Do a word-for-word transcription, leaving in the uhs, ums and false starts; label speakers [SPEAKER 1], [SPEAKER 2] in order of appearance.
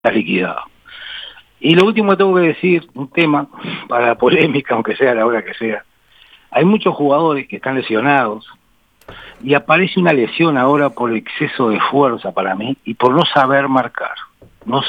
[SPEAKER 1] está liquidado. Y lo último que tengo que decir, un tema para la polémica, aunque sea a la hora que sea. Hay muchos jugadores que están lesionados y aparece una lesión ahora por exceso de fuerza para mí y por no saber marcar. No